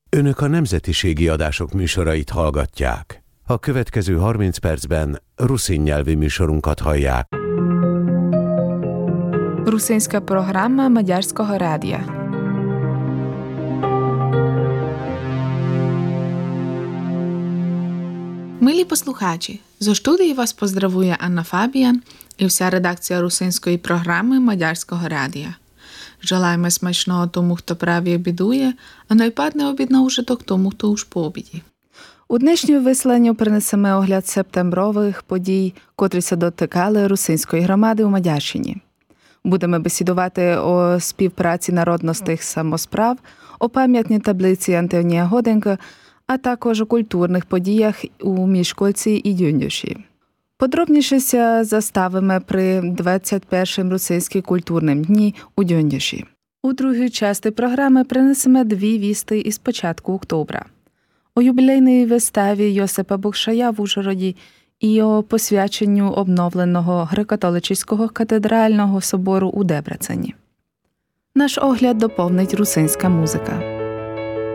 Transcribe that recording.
Önök a nemzetiségi adások műsorait hallgatják. A következő 30 percben ruszin nyelvi műsorunkat hallják. Русинська програма Мадярського радіо. Милі послухачі, зо студії вас поздравує Анна Фабіян і вся редакція русинської програми Мадярського радіо. Желаємо смачного тому, хто праві обідує, а найпадне обідна ужиток тому, хто уж по обіді. У днішньому висленню принесемо огляд септембрових подій, котрі дотикали русинської громади у Мадярщині. Будемо бесідувати о співпраці народностих самосправ, о пам'ятній таблиці Антонія Годенка, а також у культурних подіях у Мішкольці і Дюндюші. Подробніше заставимо при 21-м русинській культурним дні у Дюндюші. У другій часті програми принесемо дві вісти із початку октября. У юбілейній виставі Йосипа Букшая в Ужгороді і о посвяченню обновленого греко-католицького катедрального собору у Дебрецені. Наш огляд доповнить русинська музика.